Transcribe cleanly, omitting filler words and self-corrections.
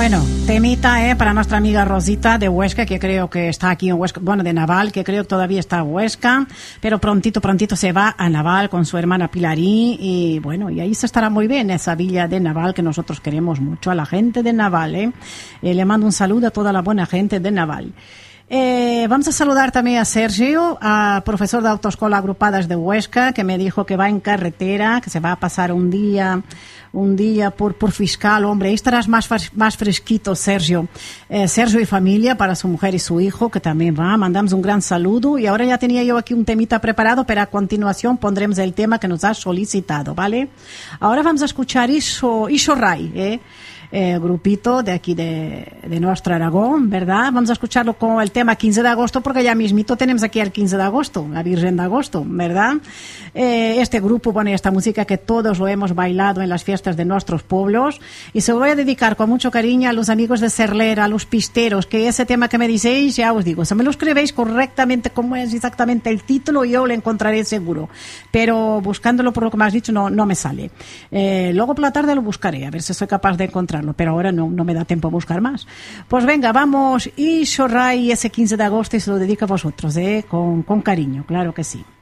Bueno, temita para nuestra amiga Rosita de Huesca, que creo que está aquí en Huesca, bueno, de Naval, que creo que todavía está en Huesca, pero prontito se va a Naval con su hermana Pilarí, y bueno, y ahí se estará muy bien esa villa de Naval que nosotros queremos mucho, a la gente de Naval, le mando un saludo a toda la buena gente de Naval. Vamos a saludar también a Sergio, a profesor de autoescuela agrupadas de Huesca, que me dijo que va en carretera, que se va a pasar un día por Fiscal. Hombre, ahí estarás más fresquito, Sergio. Sergio y familia, para su mujer y su hijo, que también va. Mandamos un gran saludo. Y ahora ya tenía yo aquí un temita preparado, pero a continuación pondremos el tema que nos has solicitado, ¿vale? Ahora vamos a escuchar Isho Ray, grupito de aquí de nuestro Aragón, ¿verdad? Vamos a escucharlo con el tema 15 de agosto, porque ya mismito tenemos aquí el 15 de agosto, la Virgen de Agosto, ¿verdad? Este grupo, bueno, y esta música que todos lo hemos bailado en las fiestas de nuestros pueblos, y se lo voy a dedicar con mucho cariño a los amigos de Cerlera, a los pisteros, que ese tema que me diceis, ya os digo, si me lo escribéis correctamente como es exactamente el título, yo lo encontraré seguro, pero buscándolo por lo que me has dicho no me sale. Luego por la tarde lo buscaré, a ver si soy capaz de encontrarlo, pero ahora no me da tiempo a buscar más. Pues venga, vamos, y Shorray ese 15 de agosto, y se lo dedico a vosotros, con cariño, claro que sí.